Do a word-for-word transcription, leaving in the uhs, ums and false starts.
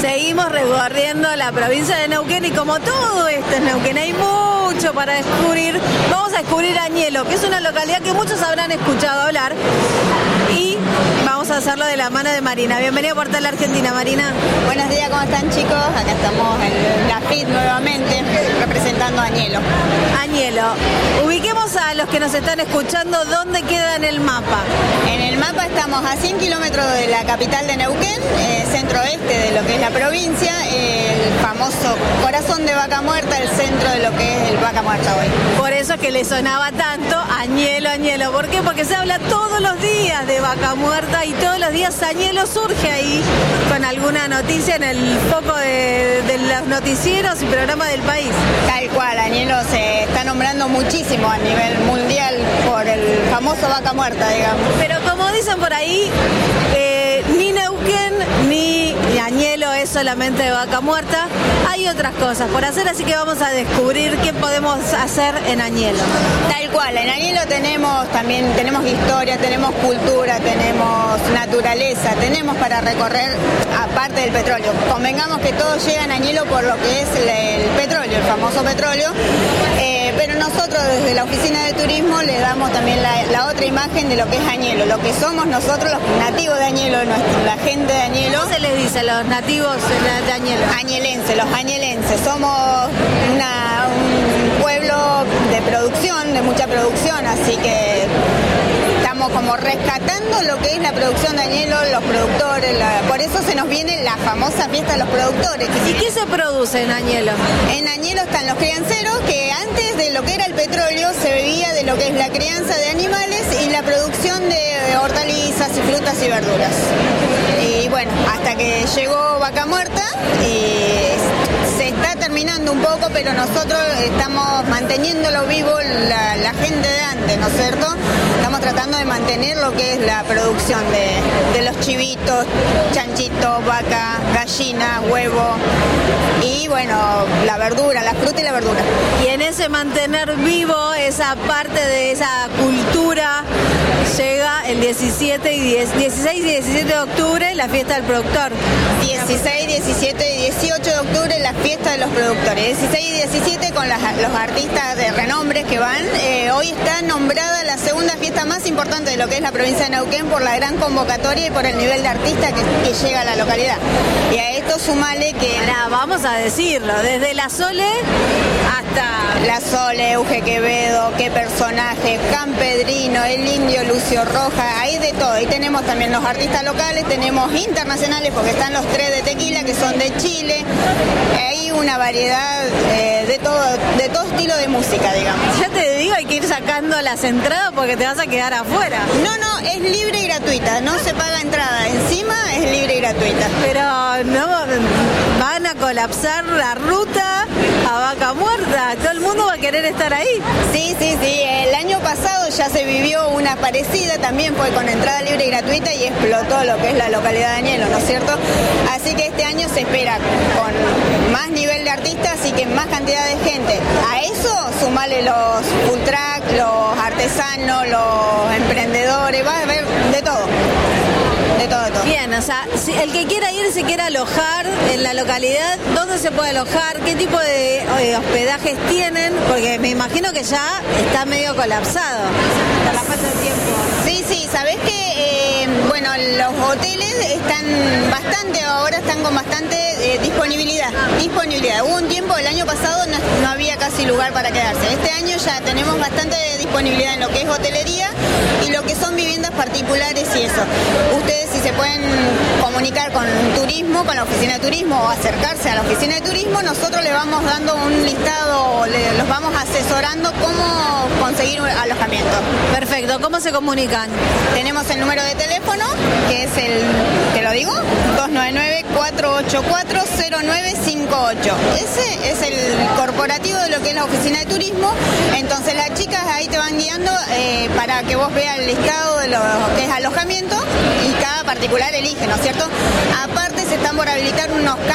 Seguimos recorriendo la provincia de Neuquén y como todo esto es Neuquén, hay mucho para descubrir. Vamos a descubrir Añelo, que es una localidad que muchos habrán escuchado hablar, y vamos a hacerlo de la mano de Marina. Bienvenida a Portal Argentina, Marina. Buenos días, ¿cómo están, chicos? Acá estamos en la F I T nuevamente, representando a Añelo. Añelo, ubiquemos a los que nos están escuchando, ¿dónde queda en el mapa? En el mapa estamos a cien kilómetros de la capital de Neuquén, eh, centro-oeste de lo que es la provincia, el famoso corazón de Vaca Muerta, el centro de lo que es el Vaca Muerta hoy. Por eso es que le sonaba tanto Añelo, Añelo. ¿Por qué? Porque se habla todos los días de Vaca Muerta y todos los días Añelo surge ahí con alguna noticia en el foco de, de los noticieros y programas del país. Tal cual, Añelo se está nombrando muchísimo a nivel mundial por el famoso Vaca Muerta, digamos. Pero como dicen por ahí, eh, ni Neuquén ni Añelo es solamente de Vaca Muerta, hay otras cosas por hacer, así que vamos a descubrir qué podemos hacer en Añelo. Tal cual, en Añelo tenemos también, tenemos historia, tenemos cultura, tenemos naturaleza, tenemos para recorrer aparte del petróleo. Convengamos que todos llegan a Añelo por lo que es el, el petróleo, el famoso petróleo, eh, pero nosotros desde la oficina de turismo le damos también la, la otra imagen de lo que es Añelo, lo que somos nosotros los nativos de Añelo, nuestra, la gente de Añelo. ¿Cómo se les dice a los nativos de Añelo? Añelenses, los añelenses, somos una, un pueblo de producción, de mucha producción, así que estamos como rescatando lo que es la producción de Añelo, los productores, la, por eso se nos viene la famosa fiesta de los productores. ¿Y qué se produce en Añelo? En Añelo están los crianceros, que antes de lo que era el petróleo se bebía de lo que es la crianza de animales y la producción de hortalizas y frutas y verduras. Y bueno, hasta que llegó Vaca Muerta y se está terminando un poco, pero nosotros estamos manteniéndolo vivo la, la gente de antes, ¿no es cierto? Estamos tratando de mantener lo que es la producción de, de los chivitos, chanchitos, vaca, gallina, huevo y bueno, la verdura, la fruta y la verdura. Y en ese mantener vivo esa parte de esa cultura llega el diecisiete y diez, dieciséis y diecisiete de octubre la fiesta del productor. dieciséis, diecisiete y dieciocho de octubre la fiesta de los productores. dieciséis y diecisiete con las, los artistas de renombre que van. Eh, hoy está nombrada la segunda fiesta más importante de lo que es la provincia de Neuquén por la gran convocatoria y por el nivel de artista que, que llega a la localidad. Y a esto sumale que... Ahora, vamos a decirlo, desde la Sole hasta... La Sole, Euge Quevedo, qué personaje, Campedrino, el Indio, Lucio Roja, hay de todo. Y tenemos también los artistas locales, tenemos internacionales porque están los tres de Tequila que son de Chile. Hay una variedad eh, de todo de todo estilo de música, digamos. Ya te digo, hay que ir sacando las entradas porque te vas a quedar afuera. No, no, es libre y gratuita, no se paga entrada. Encima es libre y gratuita. Pero no van a colapsar la ruta a Vaca Muerta. Todo el mundo va a querer estar ahí. Sí, sí, sí. El año pasado ya se vivió una parecida, también fue con entrada libre y gratuita y explotó lo que es la localidad de Añelo, ¿no es cierto? Así que este año se espera con más nivel de artistas y que más cantidad de gente. A eso sumale los full track, los artesanos, los emprendedores, va a haber de todo. De todo, de todo. Bien, o sea, si el que quiera ir, se quiera alojar en la localidad, ¿dónde se puede alojar? ¿Qué tipo de eh, hospedajes tienen? Porque me imagino que ya está medio colapsado por la falta de tiempo. Sí, sí, sabés que, eh, bueno, los hoteles están bastante, ahora están con bastante eh, disponibilidad. Disponibilidad. Hubo un tiempo, el año pasado no, no había casi lugar para quedarse. Este año ya tenemos bastante disponibilidad en lo que es hotelería y lo que son viviendas particulares y eso. Ustedes si se pueden comunicar con turismo, con la oficina de turismo o acercarse a la oficina de turismo, nosotros les vamos dando un listado, le, los vamos asesorando cómo conseguir un alojamiento. Perfecto, ¿cómo se comunican? Tenemos el número de teléfono, que es el, ¿te lo digo? dos nueve nueve, cuatro ocho cuatro, cero nueve cinco ocho. Ese es el corporativo de lo que es la oficina de turismo. Entonces las chicas ahí te van guiando eh, para que vos veas el listado de lo que es alojamiento y cada particular elige, ¿no es cierto? Aparte se están por habilitar unos